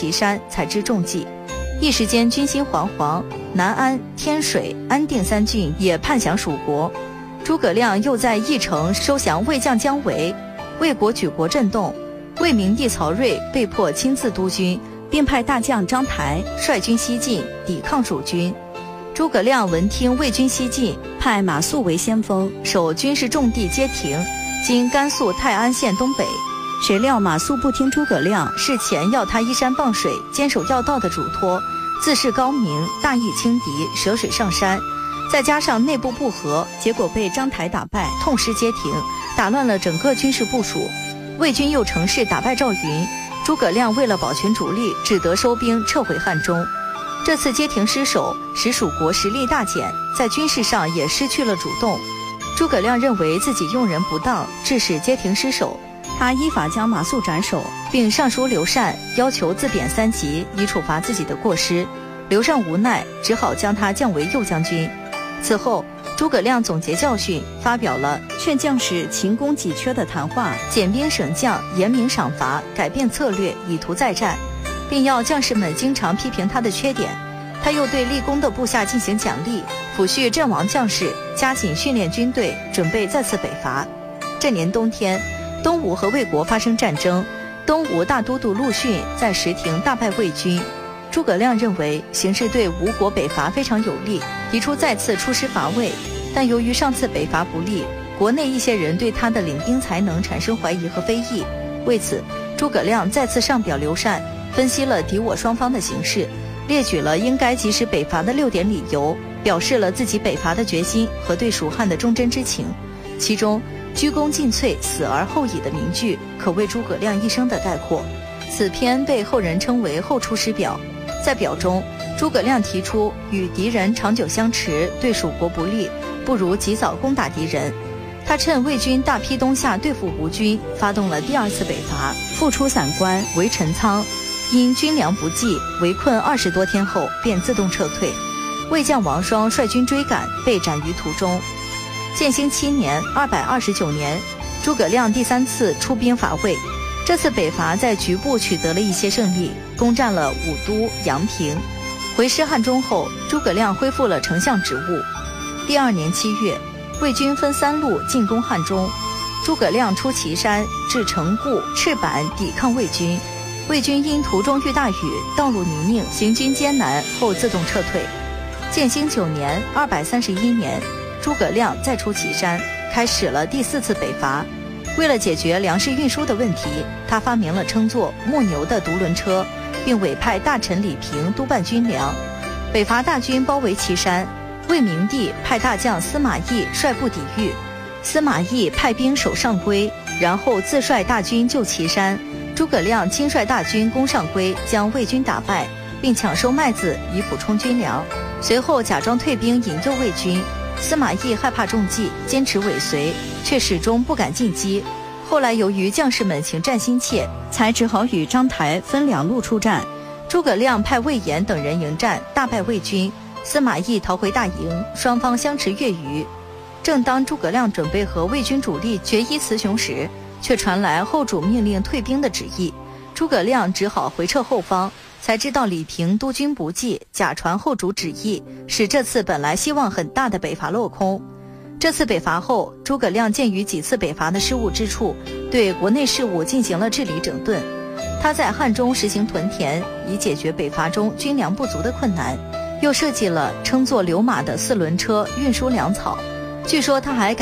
祁山，采之中计。一时间军心惶惶，南安、天水、安定3郡也叛降蜀国。诸葛亮又在邺城收降魏将姜维，魏国举国震动。魏明帝曹睿被迫亲自督军，并派大将张台率军西进，抵抗蜀军。诸葛亮闻听魏军西进，派马谡为先锋，守军事重地街亭，今甘肃泰安县东北。谁料马谡不听诸葛亮事前要他依山傍水，坚守要道的嘱托，自恃高明，大意轻敌，舍水上山。再加上内部不和，结果被张台打败，痛失街亭，打乱了整个军事部署。魏军又乘势打败赵云，诸葛亮为了保全主力，只得收兵撤回汉中。这次街亭失守，使蜀国实力大减，在军事上也失去了主动。诸葛亮认为自己用人不当，致使街亭失守，他依法将马谡斩首，并上书刘禅，要求自贬3级，以处罚自己的过失。刘禅无奈，只好将他降为右将军。此后，诸葛亮总结教训，发表了劝将士勤攻己缺的谈话，减兵省将，严明赏罚，改变策略，以图再战，并要将士们经常批评他的缺点。他又对立功的部下进行奖励，抚恤阵亡将士，加紧训练军队，准备再次北伐。这年冬天，东吴和魏国发生战争，东吴大都督陆逊在石亭大败魏军。诸葛亮认为形势对吴国北伐非常有利，提出再次出师伐魏，但由于上次北伐不利，国内一些人对他的领兵才能产生怀疑和非议。为此，诸葛亮再次上表刘禅，分析了敌我双方的形势，列举了应该及时北伐的6点理由，表示了自己北伐的决心和对蜀汉的忠贞之情。其中鞠躬尽瘁，死而后已的名句可谓诸葛亮一生的概括。此篇被后人称为后出师表。在表中，诸葛亮提出与敌人长久相持对蜀国不利，不如及早攻打敌人。他趁魏军大批东下对付吴军，发动了第2次北伐，复出散关围陈仓，因军粮不济，围困20多天后便自动撤退。魏将王双率军追赶，被斩于途中。建兴7年229年，诸葛亮第3次出兵伐魏。这次北伐在局部取得了一些胜利，攻占了武都、阳平。回师汉中后，诸葛亮恢复了丞相职务。第2年7月，魏军分3路进攻汉中，诸葛亮出祁山，至城固、赤坂抵抗魏军。魏军因途中遇大雨，道路泥泞，行军艰难，后自动撤退。建兴9年231年，诸葛亮再出祁山，开始了第4次北伐。为了解决粮食运输的问题，他发明了称作木牛的独轮车，并委派大臣李平督办军粮。北伐大军包围祁山，魏明帝派大将司马懿率部抵御。司马懿派兵守上邽，然后自率大军救祁山。诸葛亮亲率大军攻上邽，将魏军打败，并抢收麦子以补充军粮。随后假装退兵引诱魏军。司马懿害怕中计，坚持尾随，却始终不敢进击。后来由于将士们情战心切，才只好与张台分2路出战。诸葛亮派魏延等人迎战，大败魏军。司马懿逃回大营，双方相持月余。正当诸葛亮准备和魏军主力决一雌雄时，却传来后主命令退兵的旨意。诸葛亮只好回撤后方，才知道李平督军不济，假传后主旨意，使这次本来希望很大的北伐落空。这次北伐后，诸葛亮鉴于几次北伐的失误之处，对国内事务进行了治理整顿。他在汉中实行屯田，以解决北伐中军粮不足的困难，又设计了称作流马的4轮车运输粮草。据说他还